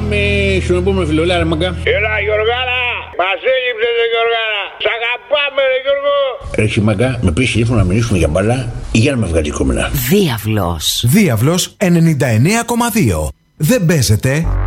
Πάμε στον επόμενο φιλολά, ρε μαγκά. Έλα, Γιωργάρα! Μας έλειψες, ρε Γιωργάρα! Σ' αγαπάμε, ρε Γιώργο! Ρε μαγκά, με πήρε τηλέφωνο να μιλήσουμε για μπάλα ή για να με βγάλει κόμμενα? Διάβλος 99,2. Δεν παίζετε.